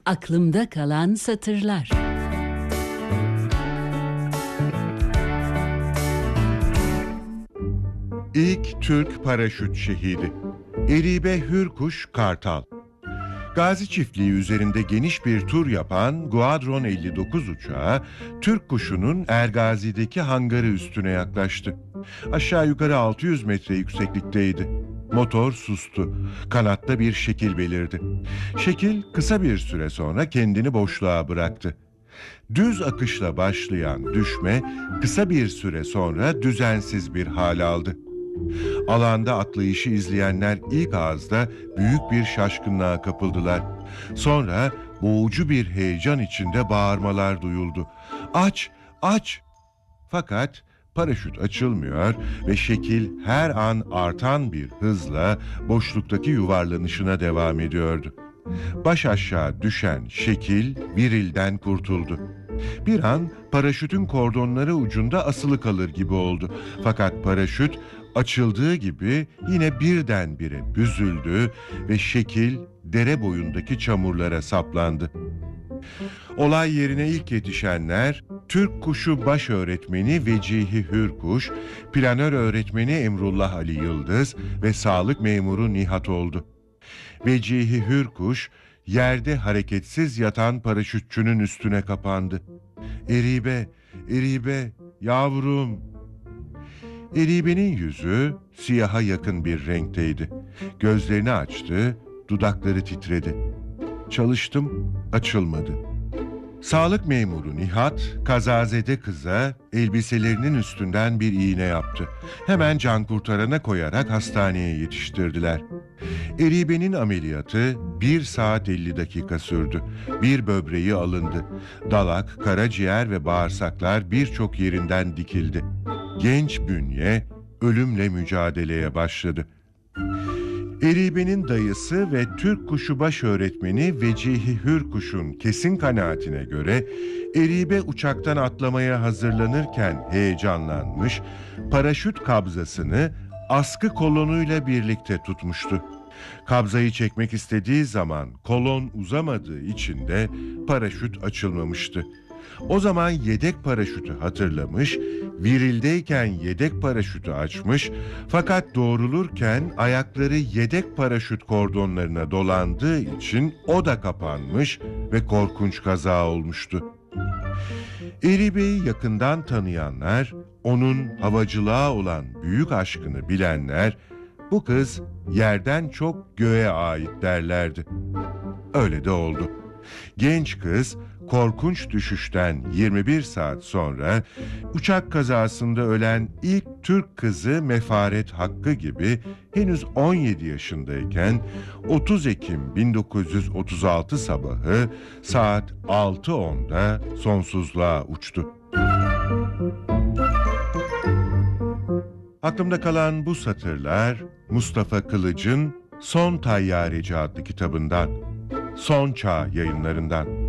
Aklımda kalan satırlar. İlk Türk paraşüt şehidi Eribe Hürkuş Kartal. Gazi Çiftliği üzerinde geniş bir tur yapan Guadron 59 uçağı, Türk kuşunun Ergazi'deki hangarı üstüne yaklaştı. Aşağı yukarı 600 metre yükseklikteydi. Motor sustu. Kanatta bir şekil belirdi. Şekil kısa bir süre sonra kendini boşluğa bıraktı. Düz akışla başlayan düşme kısa bir süre sonra düzensiz bir hal aldı. Alanda atlayışı izleyenler ilk ağızda büyük bir şaşkınlığa kapıldılar. Sonra boğucu bir heyecan içinde bağırmalar duyuldu. "Aç! Aç!" Fakat paraşüt açılmıyor ve şekil her an artan bir hızla boşluktaki yuvarlanışına devam ediyordu. Baş aşağı düşen şekil virilden kurtuldu. Bir an paraşütün kordonları ucunda asılı kalır gibi oldu. Fakat paraşüt açıldığı gibi yine birdenbire büzüldü ve şekil dere boyundaki çamurlara saplandı. Olay yerine ilk yetişenler Türk kuşu baş öğretmeni Vecihi Hürkuş, planör öğretmeni Emrullah Ali Yıldız ve sağlık memuru Nihat oldu. Vecihi Hürkuş yerde hareketsiz yatan paraşütçünün üstüne kapandı. "Eribe, Eribe, yavrum." Eribe'nin yüzü siyaha yakın bir renkteydi. Gözlerini açtı, dudakları titredi. Çalıştım, açılmadı. Sağlık memuru Nihat, kazazede kıza elbiselerinin üstünden bir iğne yaptı. Hemen can kurtarana koyarak hastaneye yetiştirdiler. Eribe'nin ameliyatı 1 saat 50 dakika sürdü. Bir böbreği alındı. Dalak, karaciğer ve bağırsaklar birçok yerinden dikildi. Genç bünye ölümle mücadeleye başladı. Eribe'nin dayısı ve Türk kuşu baş öğretmeni Vecihi Hürkuş'un kesin kanaatine göre Eribe uçaktan atlamaya hazırlanırken heyecanlanmış, paraşüt kabzasını askı kolonuyla birlikte tutmuştu. Kabzayı çekmek istediği zaman kolon uzamadığı için de paraşüt açılmamıştı. O zaman yedek paraşütü hatırlamış, virildeyken yedek paraşütü açmış fakat doğrulurken ayakları yedek paraşüt kordonlarına dolandığı için o da kapanmış ve korkunç kaza olmuştu. Eribe'yi yakından tanıyanlar, onun havacılığa olan büyük aşkını bilenler, bu kız yerden çok göğe ait derlerdi. Öyle de oldu. Genç kız korkunç düşüşten 21 saat sonra uçak kazasında ölen ilk Türk kızı Mefaret Hakkı gibi henüz 17 yaşındayken 30 Ekim 1936 sabahı saat 6:10'da sonsuzluğa uçtu. Aklımda kalan bu satırlar Mustafa Kılıç'ın Son Tayyareci adlı kitabından, Son Çağ Yayınlarından.